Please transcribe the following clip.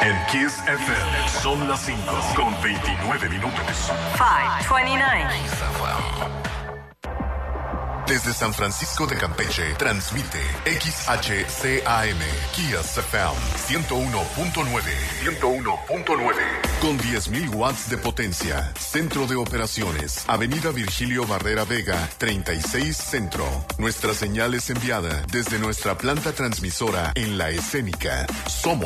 En Kiss FM son las 5:29. 5:29. Desde San Francisco de Campeche, transmite XHCAM, Kiss FM 101.9. 101.9. Con 10.000 watts de potencia. Centro de operaciones. Avenida Virgilio Barrera Vega, 36 Centro. Nuestra señal es enviada desde nuestra planta transmisora en La Escénica. Somos